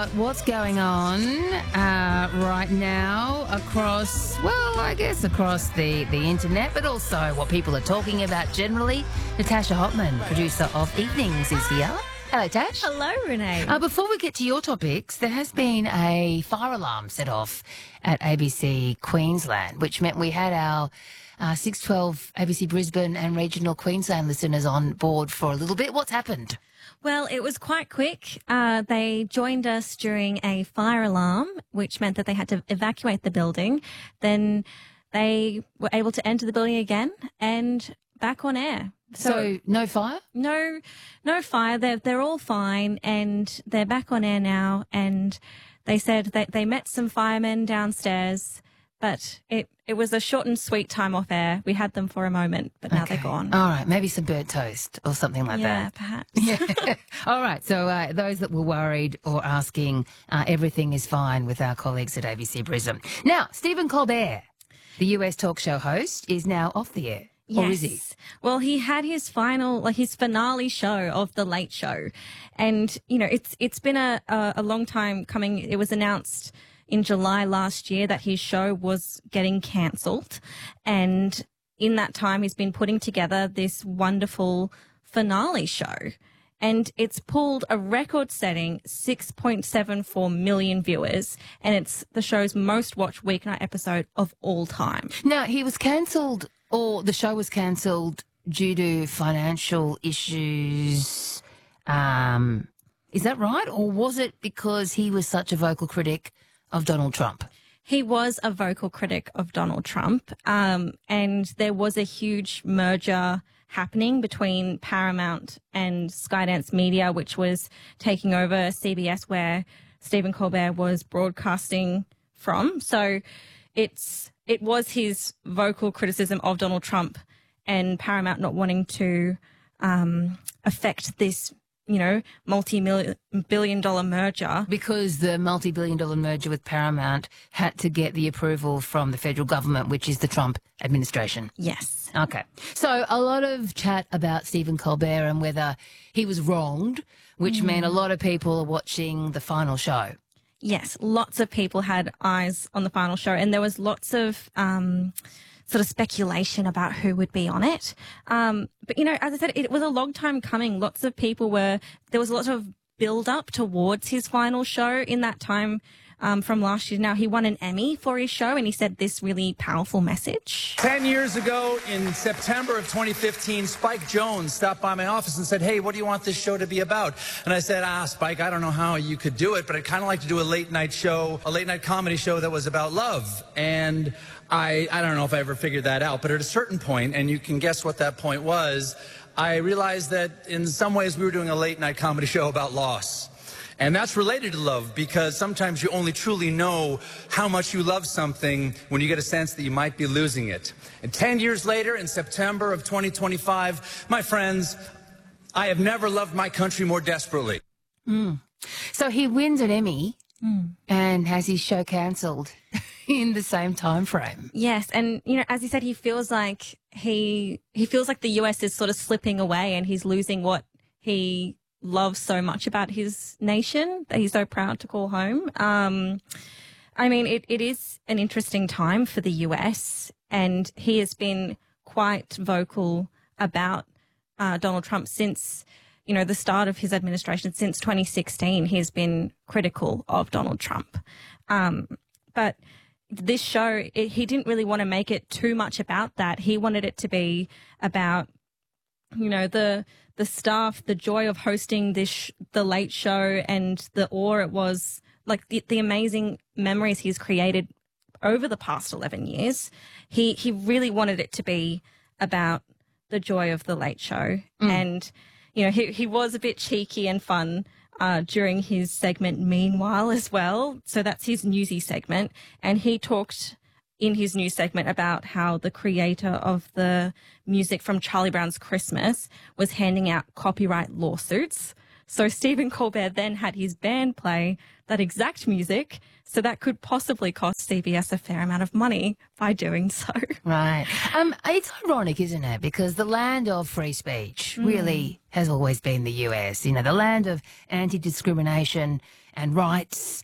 about what's going on right now across, well, I guess across the internet, but also what people are talking about generally. Natasha Hotman, producer of Evenings, is here. Hello, Tash. Hello, Renee. Before we get to your topics, there has been a fire alarm set off at ABC Queensland, which meant we had our 612 ABC Brisbane and regional Queensland listeners on board for a little bit. What's happened? Well, it was quite quick. They joined us during a fire alarm, which meant that they had to evacuate the building. Then they were able to enter the building again and back on air. So no fire? No fire. They're all fine and they're back on air now. And they said that they met some firemen downstairs, but it was a short and sweet time off air. We had them for a moment, but now they're gone. All right, maybe some burnt toast or something like that. Yeah, perhaps. Yeah. All right, so those that were worried or asking, everything is fine with our colleagues at ABC Brisbane. Now, Stephen Colbert, the US talk show host, is now off the air. Yes. Or is he? Well, he had his finale show of The Late Show. And, you know, it's been a long time coming. It was announced in July last year that his show was getting cancelled. And in that time, he's been putting together this wonderful finale show. And it's pulled a record-setting 6.74 million viewers. And it's the show's most watched weeknight episode of all time. Now, he was cancelled, or the show was cancelled due to financial issues. Is that right? Or was it because he was such a vocal critic of Donald Trump? He was a vocal critic of Donald Trump, and there was a huge merger happening between Paramount and Skydance Media, which was taking over CBS, where Stephen Colbert was broadcasting from. So it was his vocal criticism of Donald Trump and Paramount not wanting to affect this, you know, multi-billion-dollar merger. Because the multi-billion-dollar merger with Paramount had to get the approval from the federal government, which is the Trump administration. Yes. Okay. So a lot of chat about Stephen Colbert and whether he was wronged, which meant a lot of people are watching the final show. Yes, lots of people had eyes on the final show, and there was lots of sort of speculation about who would be on it. But, you know, as I said, it was a long time coming. Lots of people there was a lot of build up towards his final show in that time from last year. Now, he won an Emmy for his show, and he said this really powerful message. 10 years ago, in September of 2015, Spike Jones stopped by my office and said, "Hey, what do you want this show to be about?" And I said, Spike, I don't know how you could do it, but I'd kind of like to do a late night comedy show that was about love. And I don't know if I ever figured that out, but at a certain point, and you can guess what that point was, I realized that in some ways we were doing a late night comedy show about loss. And that's related to love, because sometimes you only truly know how much you love something when you get a sense that you might be losing it. And 10 years later, in September of 2025, my friends, I have never loved my country more desperately. So he wins an Emmy and has his show cancelled in the same time frame. Yes, and, you know, as he said, he feels like the US is sort of slipping away, and he's losing what he loves so much about his nation that he's so proud to call home. I mean, it is an interesting time for the US, and he has been quite vocal about Donald Trump since, you know, the start of his administration. Since 2016, he's been critical of Donald Trump. But this show, he didn't really want to make it too much about that. He wanted it to be about, you know, the staff, the joy of hosting the Late Show, and the awe it was, like the amazing memories he's created over the past 11 years. He really wanted it to be about the joy of the Late Show. And, you know, he was a bit cheeky and fun during his segment Meanwhile as well. So that's his newsy segment. And he talked in his news segment about how the creator of the music from Charlie Brown's Christmas was handing out copyright lawsuits So Stephen Colbert then had his band play that exact music, so that could possibly cost CBS a fair amount of money by doing so. Right. It's ironic, isn't it? Because the land of free speech really has always been the US, you know, the land of anti-discrimination and rights.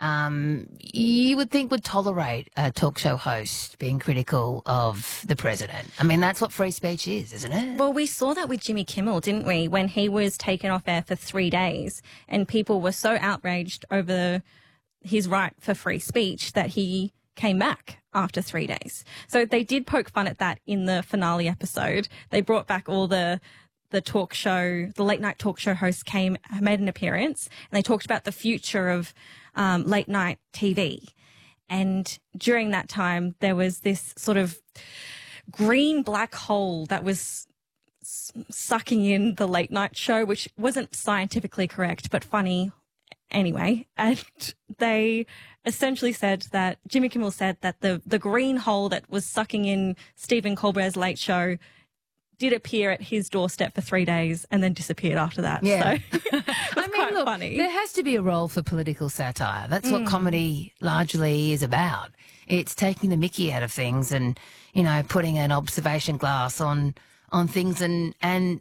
You would think would tolerate a talk show host being critical of the president. I mean, that's what free speech is, isn't it? Well, we saw that with Jimmy Kimmel, didn't we? When he was taken off air for 3 days and people were so outraged over his right for free speech that he came back after 3 days. So they did poke fun at that in the finale episode. They brought back all the talk show, the late night talk show hosts made an appearance, and they talked about the future of late night TV. And during that time, there was this sort of green black hole that was sucking in the late night show, which wasn't scientifically correct, but funny anyway. And they essentially said that Jimmy Kimmel said that the green hole that was sucking in Stephen Colbert's late show did appear at his doorstep for 3 days and then disappeared after that. Yeah. So I mean, look, funny. There has to be a role for political satire. That's what comedy largely is about. It's taking the mickey out of things and, you know, putting an observation glass on things and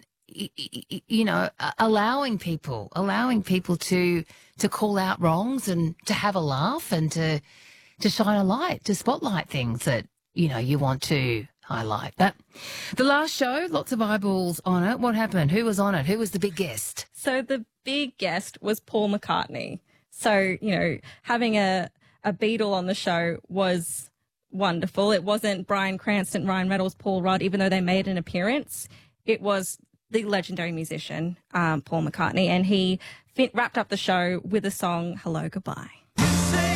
you know, allowing people to call out wrongs and to have a laugh and to shine a light, to spotlight things that, you know, you want to highlight. But the last show, lots of eyeballs on it. What happened? Who was on it? Who was the big guest? So the big guest was Paul McCartney. So, you know, having a Beatle on the show was wonderful. It wasn't Bryan Cranston, Ryan Reynolds, Paul Rudd, even though they made an appearance. It was the legendary musician, Paul McCartney, and he wrapped up the show with the song Hello, Goodbye.